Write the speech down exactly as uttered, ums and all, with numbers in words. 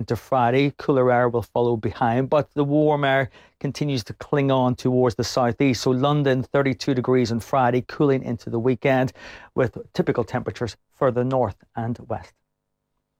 into Friday. Cooler air will follow behind, but the warm air continues to cling on towards the southeast. So London, thirty-two degrees on Friday, cooling into the weekend with typical temperatures further north and west.